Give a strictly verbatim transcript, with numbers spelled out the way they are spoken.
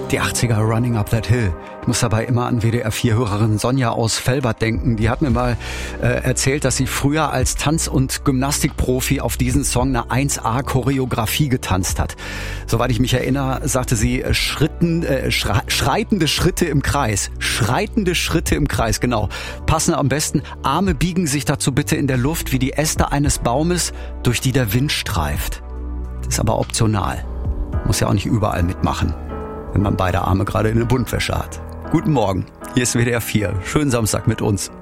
Die achtziger Running Up That Hill. Ich muss dabei immer an W D R vier Hörerin Sonja aus Velbert denken. Die hat mir mal äh, erzählt, dass sie früher als Tanz- und Gymnastikprofi auf diesen Song eine eins A Choreografie getanzt hat. Soweit ich mich erinnere, sagte sie äh, Schritten, äh, schre- schreitende Schritte im Kreis. Schreitende Schritte im Kreis, genau. Passen am besten. Arme biegen sich dazu bitte in der Luft wie die Äste eines Baumes, durch die der Wind streift. Das ist aber optional. Muss ja auch nicht überall mitmachen, wenn man beide Arme gerade in der Buntwäsche hat. Guten Morgen, hier ist W D R vier. Schönen Samstag mit uns.